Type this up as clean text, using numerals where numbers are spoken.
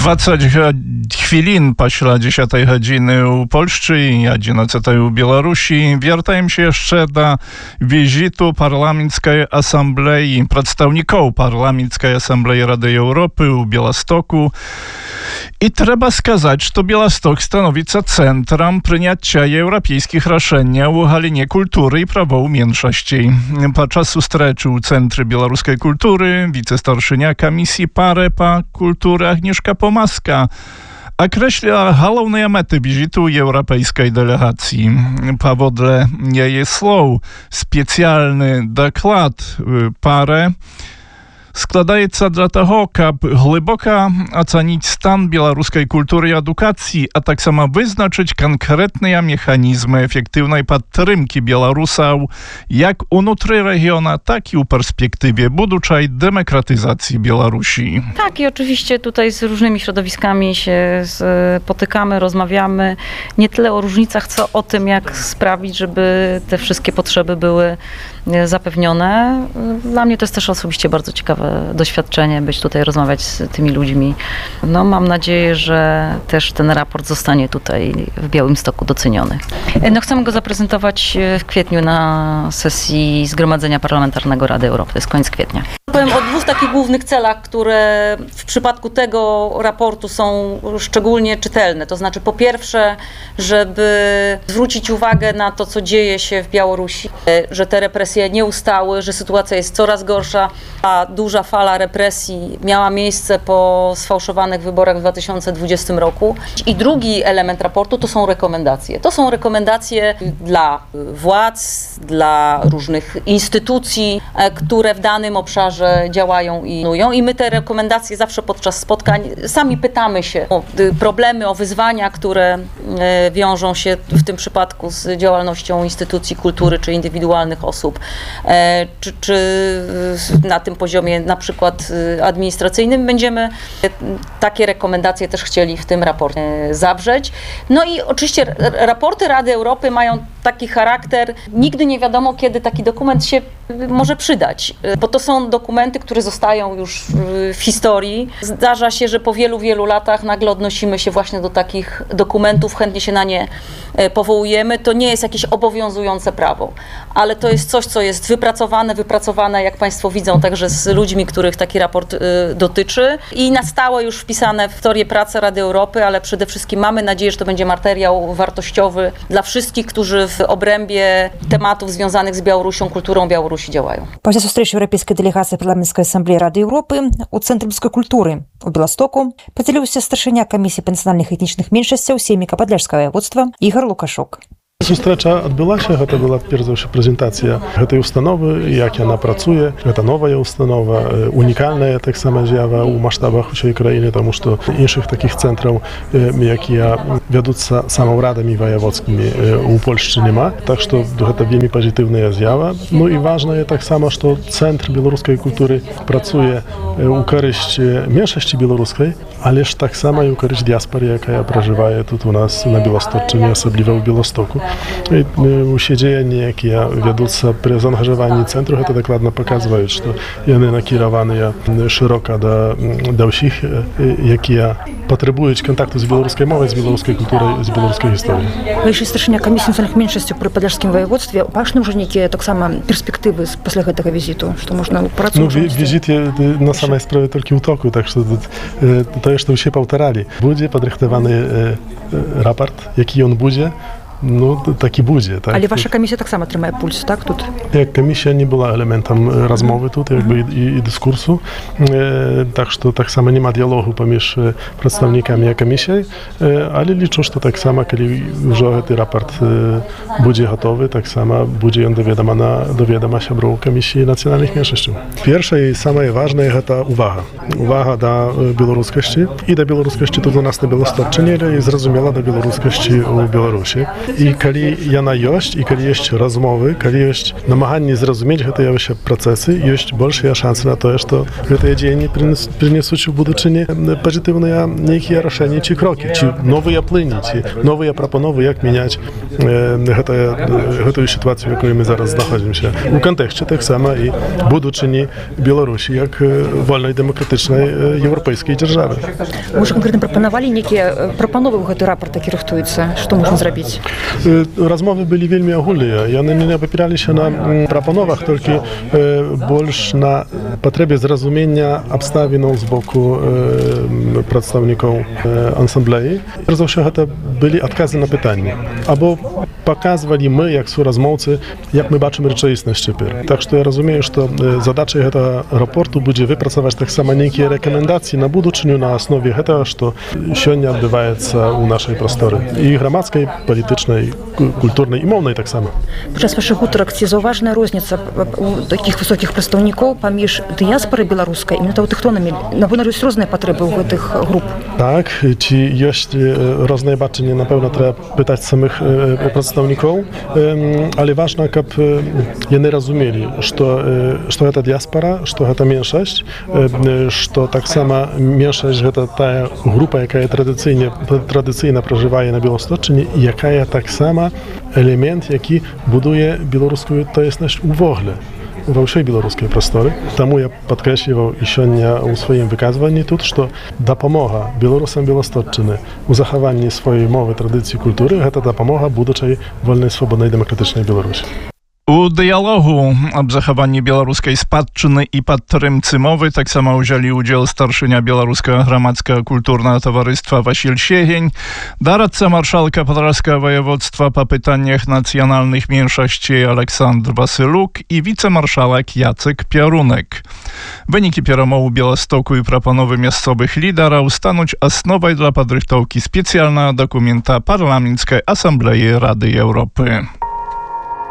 20 хвилин після 10 години у Польщі і 11 у Білорусі. Вертаємося jeszcze do wizytu Parlamentarnej Asamblei, przedstawników Parlamentarnej Asamblei Rady Europy u Białegostoku. I trzeba сказать, что Białystok становится центром принятия европейских решений в галине культуры и правов меньшостей. Podczas встречи у Центре белорусской культуры вице-старшыня комиссии PARE по культуре Agnieszka Pomaska określiła główne mety wizytu europejskiej delegacji. Powodle jej słów specjalny dokład PARE składaється dla того, aby głęboko ocenić stan białoruskiej kultury i edukacji, a tak samo wyznaczyć konkretne mechanizmy efektywnej podtrzymki Białorusów jak unutry regionu, tak i w perspektywie buduczej demokratyzacji Białorusi. Tak, i oczywiście tutaj z różnymi środowiskami się spotykamy, rozmawiamy nie tyle o różnicach, co o tym, jak sprawić, żeby te wszystkie potrzeby były zapewnione. Dla mnie to jest też osobiście bardzo ciekawe doświadczenie, być tutaj, rozmawiać z tymi ludźmi. No, mam nadzieję, że też ten raport zostanie tutaj w Białymstoku doceniony. No, chcemy go zaprezentować w kwietniu na sesji Zgromadzenia Parlamentarnego Rady Europy. To jest koniec kwietnia. Powiem o dwóch takich głównych celach, które w przypadku tego raportu są szczególnie czytelne. To znaczy, po pierwsze, żeby zwrócić uwagę na to, co dzieje się w Białorusi, że te represje nie ustały, że sytuacja jest coraz gorsza, a duża fala represji miała miejsce po sfałszowanych wyborach w 2020 roku. I drugi element raportu to są rekomendacje. To są rekomendacje dla władz, dla różnych instytucji, które w danym obszarze działają i inują. I my te rekomendacje zawsze podczas spotkań sami pytamy się o problemy, o wyzwania, które wiążą się w tym przypadku z działalnością instytucji kultury czy indywidualnych osób, czy na tym poziomie na przykład administracyjnym. Będziemy takie rekomendacje też chcieli w tym raporcie zawrzeć. No i oczywiście raporty Rady Europy mają taki charakter, nigdy nie wiadomo, kiedy taki dokument się może przydać, bo to są dokumenty, które zostają już w historii. Zdarza się, że po wielu, wielu latach nagle odnosimy się właśnie do takich dokumentów, chętnie się na nie powołujemy. To nie jest jakieś obowiązujące prawo, ale to jest coś, co jest wypracowane, jak Państwo widzą, także z ludźmi, których taki raport dotyczy i na stałe już wpisane w historię pracy Rady Europy, ale przede wszystkim mamy nadzieję, że to będzie materiał wartościowy dla wszystkich, którzy w obrębie tematów związanych z Białorusią, kulturą Białorusi działają. Podczas встречи Europejskiej Delegacji Parlamentarnej Asamblei Rady Europy u Centrum Białorusskiej Kultury u Białegostoku podzielił się старшыня Komisji Nacjonalnych i Etnicznych Mniejszości Сейміка Падляшскага воеводства Ігор Лукашук. Сустрэча адбылася, гэта была перш за ўсё прэзентацыя гэтай установы, як яна працуе. Гэта новая установа, унікальная таксама з'ява ў маштабах усёй краіны, таму што іншых такіх цэнтраў, якія вядуцца самаўрадамі ваяводскімі у Польшчы няма. Так што гэта вельмі пазітыўная з'ява. Ну і важнае таксама, што Цэнтр беларускай культуры працуе ў карысць меншасці беларускай, але ж таксама і ў карысць дыяспары, якая пражывае тут у нас на Беласточчыне, асабліва ў Беластоку. Усе дзеянні, якія вядуцца пры заангажаванні цэнтру, гэта дакладна паказваюць, што яны накіраваныя шырока да ўсіх, якія патрабуюць кантакту з беларускай мовай, з беларускай культурай, з беларускай гісторыяй. Вы яшчэ старшыня Камісіі нацыянальных меншасцяў пры Падляшскім воеводстве. Бачны ўжо нейкія таксама перспектывы пасля гэтага візіту, што можна працаваць? Ну, візіт на самай справе толькі ў току, так што тое, што ўсе паўтаралі. Будзе падрыхтаваны рапорт, які ён будзе, ну, так і будзе. Так. Але ваша камісія таксама трымае пульс, так, тут? Камісія не была элементам размовы тут, як бы і дыскурсу, так што таксама няма дыялогу паміж прадстаўнікамі і камісіяй, але лічу, што таксама, калі ўжо гэты рапорт будзе гатовы, таксама будзе ён да ведама сяброў камісіі нацыянальных меншасцяў. Першае і самае важнае гэта увага. Увага да беларускасці і да беларускасці тут у нас на Беласточчыне, і зразумела да беларускасці ў Беларусі. І калі яна ёсць, і калі ёсць размовы, калі ёсць намаганне зразумець гэтыя працэсы, ёсць большыя шансы на тое, што гэтыя дзеянні прынесуць у будучыні пазітыўныя нейкія рашэнні ці крокі, ці новыя плыні, ці новыя прапановы, як мяняць гэтую сітуацыю, якую мы зараз знаходзімся. У кантэксце таксама і будучыні Беларусі як вольнай дэмакратычнай еўрапейскай дзяржавы. Можа, конкретна прапанавалі нейкія прапановы ў гэты рапорт, які рыхтуецца? Што можна зрабіць? Размовы былі вельмі агульныя. Яны не апіраліся на прапановах, толькі больш на патрэбе зразумення абставінаў з боку прадстаўнікаў ансамблеі. Перш за ўсё, гэта былі адказы на пытанні. Або паказвалі мы, як суразмоўцы, як мы бачым рэчаіснасць цяпер. Так што я разумею, што задачай гэтага рапорту будзе выпрацаваць таксама нейкія рэкамендацыі на будучыню на аснове гэтага, што сёння адбываецца ў нашай прасторы. І грамадскай, палітычнай, культурнай і моўнай таксама. Падчас вашых гутарак ці заўважная розніца у такіх высокіх прадстаўнікоў паміж дыяспорай беларускай і менавіта аўтахтонамі? Напэўна, ёсць розныя патрэбы ў гэтых груп. Так, ці ёсць розныя бачанні, напэўна, трэба пытаць самых прадстаўнікоў, але важна, каб яны разумелі, што гэта дыяспора, што гэта меншасць, што таксама меншасць гэта тая група, якая традыцыйна пражывае на Беласточчыне, і якая таксама элемент, які будуе беларускую тоеснасць увогуле ва ўсёй беларускай прасторы. Таму я падкрэсліваў і сёння ў сваім выказванні тут, што дапамога беларусам Беласточчыны ў захаванні сваёй мовы, традыцыі, культуры — гэта дапамога будучай вольнай, свабоднай, дэмакратычнай Беларусі. У дыялогу аб захаванні беларускай спадчыны і падтрымцы мовы таксама ўзялі ўдзел старшыня беларускага грамадскага культурнага таварыства Васіль Щегень, дарадца маршалка Падляшскага воеводства па пытаннях нацыянальных меншасцей Александр Васылюк і віцэ-маршалак Яцек Пярунек. Вынікі перамоў у Беластоку і прапановы мясцовых лідараў стануць асновай для падрыхтоўкі спецыяльнага дакумента Парламенцкай асамблеі Рады Еўропы.